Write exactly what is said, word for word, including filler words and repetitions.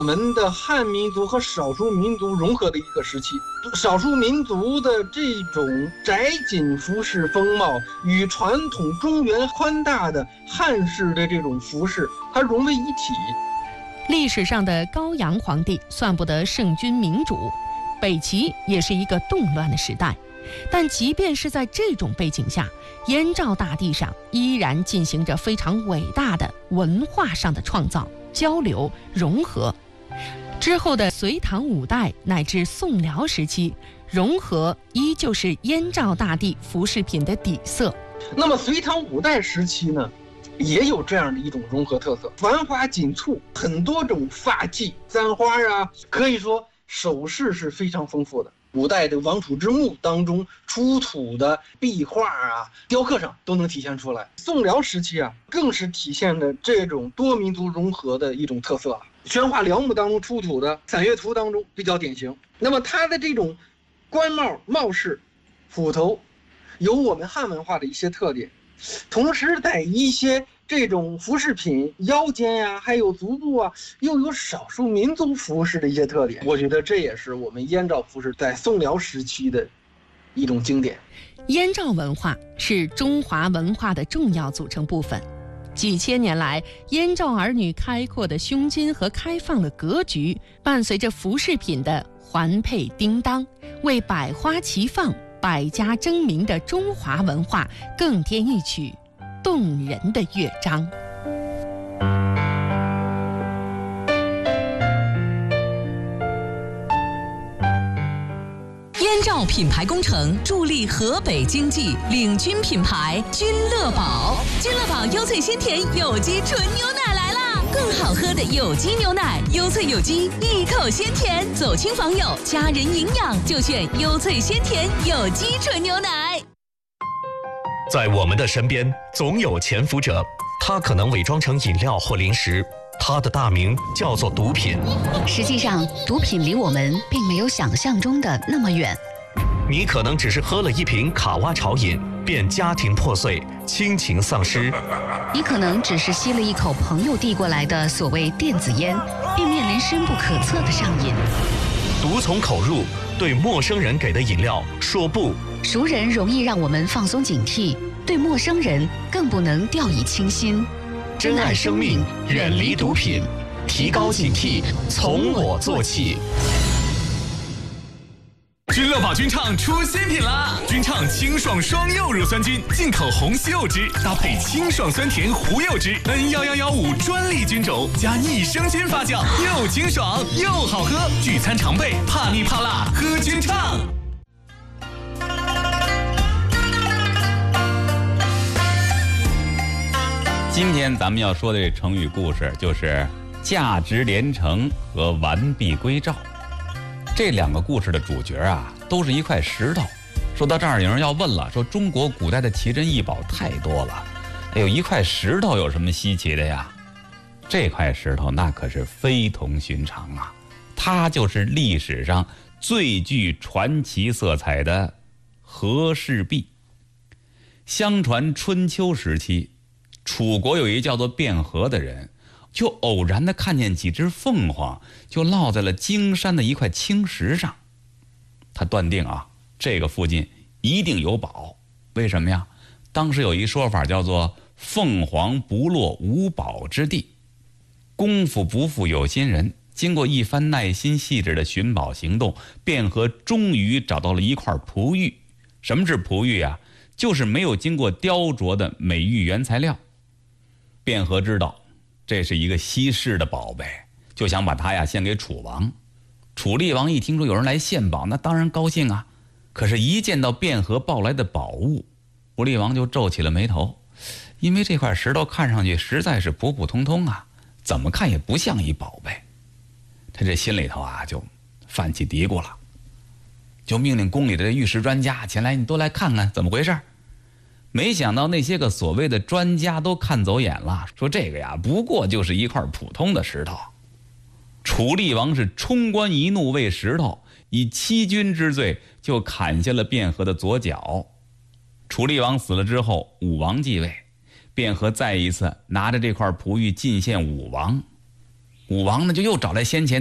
我们的汉民族和少数民族融合的一个时期，少数民族的这种窄紧服饰风貌与传统中原宽大的汉式的这种服饰，它融为一体。 历史上的高阳皇帝算不得圣君明主，北齐也是一个动乱的时代，但即便是在这种背景下，燕赵大地上依然进行着非常伟大的文化上的创造、交流、融合。之后的隋唐五代乃至宋辽时期，融合依旧是燕赵大地服饰品的底色。 那么隋唐五代时期呢，也有这样的一种融合特色，繁花锦簇，很多种发髻、簪花啊，可以说首饰是非常丰富的。五代的王储之墓当中出土的壁画啊、雕刻上都能体现出来。宋辽时期啊，更是体现了这种多民族融合的一种特色了。宣化辽墓当中出土的散乐图当中比较典型。那么它的这种冠帽、帽饰、斧头，有我们汉文化的一些特点，同时在一些这种服饰品腰间呀、啊，还有足部啊，又有少数民族服饰的一些特点。我觉得这也是我们燕赵服饰在宋辽时期的一种经典。 燕赵文化是中华文化的重要组成部分。几千年来，燕赵儿女开阔的胸襟和开放的格局，伴随着服饰品的环佩叮当，为百花齐放、百家争鸣的中华文化更添一曲动人的乐章。 燕赵品牌工程助力河北经济，领军品牌君乐宝。君乐宝优萃鲜甜有机纯牛奶来啦！更好喝的有机牛奶，优萃有机，一口鲜甜，走亲访友，家人营养就选优萃鲜甜有机纯牛奶。 在我们的身边，总有潜伏者，他可能伪装成饮料或零食，他的大名叫做毒品。 实际上，毒品离我们并没有想象中的那么远。 你可能只是喝了一瓶卡哇潮饮，便家庭破碎，亲情丧失。 你可能只是吸了一口朋友递过来的所谓电子烟，并面临深不可测的上瘾。 毒从口入，对陌生人给的饮料说不。 熟人容易让我们放松警惕，对陌生人更不能掉以轻心。 珍爱生命，远离毒品，提高警惕，从我做起。 君乐宝君畅出新品啦！君畅清爽双柚乳酸菌，进口红西柚汁搭配清爽酸甜胡柚汁 N 一一一五专利菌种，加益生菌发酵，又清爽又好喝。聚餐常备，怕腻怕辣，喝君畅。 今天咱们要说的这成语故事就是价值连城和完璧归赵。这两个故事的主角啊，都是一块石头。说到这儿，有人要问了，说中国古代的奇珍异宝太多了，有一块石头有什么稀奇的呀？这块石头那可是非同寻常啊，它就是历史上最具传奇色彩的和氏璧。相传春秋时期，楚国有一叫做卞和的人，就偶然的看见几只凤凰就落在了荆山的一块青石上。他断定啊，这个附近一定有宝。为什么呀？当时有一说法叫做凤凰不落无宝之地。功夫不负有心人，经过一番耐心细致的寻宝行动，卞和终于找到了一块璞玉。什么是璞玉啊？就是没有经过雕琢的美玉原材料。卞和知道这是一个稀世的宝贝，就想把它呀献给楚王。楚厉王一听说有人来献宝，那当然高兴啊。可是一见到卞和抱来的宝物，楚厉王就皱起了眉头，因为这块石头看上去实在是普普通通啊，怎么看也不像一宝贝。他这心里头啊就泛起嘀咕了，就命令宫里的玉石专家前来，你都来看看怎么回事。没想到那些个所谓的专家都看走眼了，说这个呀不过就是一块普通的石头。楚厉王是冲冠一怒为石头，以欺君之罪就砍下了卞和的左脚。楚厉王死了之后，武王继位，卞和再一次拿着这块璞玉进献武王。 武王呢就又找来先前